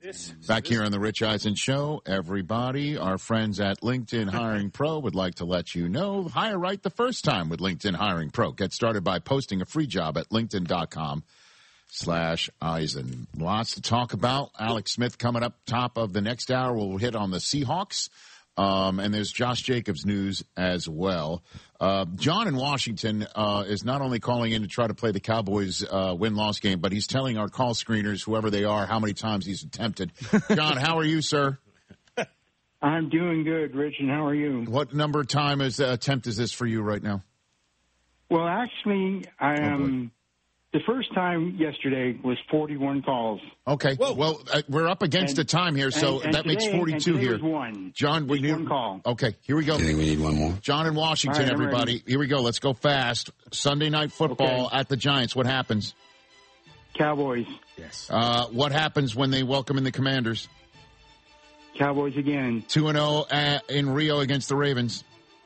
Back here on the Rich Eisen Show, everybody, our friends at LinkedIn Hiring Pro would like to let you know, hire right the first time with LinkedIn Hiring Pro. Get started by posting a free job at linkedin.com/Eisen. Lots to talk about. Alex Smith coming up top of the next hour. We'll hit on the Seahawks. And there's Josh Jacobs news as well. John in Washington is not only calling in to try to play the Cowboys win-loss game, but he's telling our call screeners, whoever they are, how many times he's attempted. John, how are you, sir? I'm doing good, Rich, and how are you? What number of attempt is this for you right now? Well, actually, I am. The first time yesterday was 41 calls. Okay. Whoa. Well, we're up against the time here, so that makes 42 here. Was one. John, we need one call. Okay, here we go. Do you think we need one more? John in Washington, right, everybody. ready. Here we go. Let's go fast. Sunday Night Football at the Giants. What happens? Cowboys. Yes. What happens when they welcome in the Commanders? Cowboys again. 2-0 in Rio against the Ravens.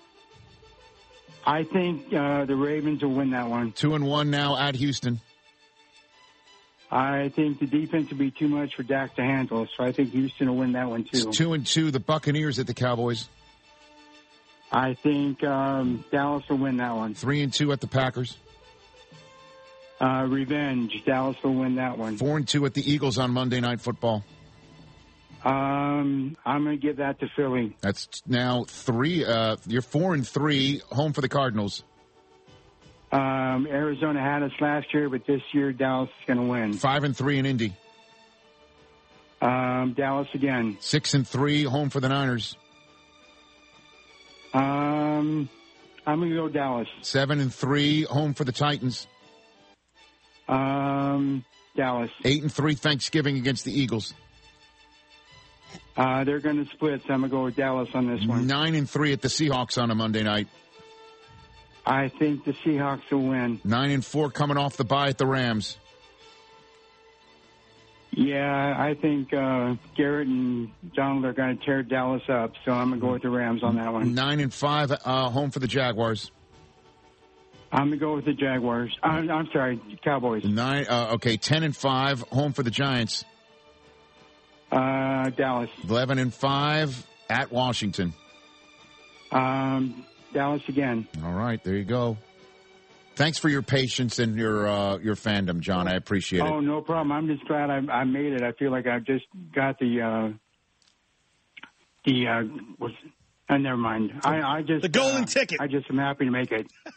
I think the Ravens will win that one. 2-1 now at Houston. I think the defense will be too much for Dak to handle, so I think Houston will win that one too. It's 2-2, the Buccaneers at the Cowboys. I think Dallas will win that one. 3-2 at the Packers. Revenge. Dallas will win that one. 4-2 at the Eagles on Monday Night Football. I'm going to give that to Philly. That's now 3. You're 4-3, home for the Cardinals. Arizona had us last year, but this year Dallas is going to win. 5-3 in Indy. Dallas again. 6-3, home for the Niners. I'm going to go Dallas. 7-3, home for the Titans. Dallas. 8-3, Thanksgiving against the Eagles. They're going to split, so I'm going to go with Dallas on this one. 9-3 at the Seahawks on a Monday night. I think the Seahawks will win. 9-4 coming off the bye at the Rams. Yeah, I think Garrett and Donald are going to tear Dallas up, so I'm going to go with the Rams on that one. 9-5, home for the Jaguars. I'm going to go with the Jaguars. I'm sorry, Cowboys. 10-5, home for the Giants. Dallas. 11-5 at Washington. Dallas again. All right, there you go. Thanks for your patience and your fandom, John. I appreciate it. Oh, no problem. I'm just glad I made it. I feel like I've just got never mind. I just the golden ticket. I just am happy to make it.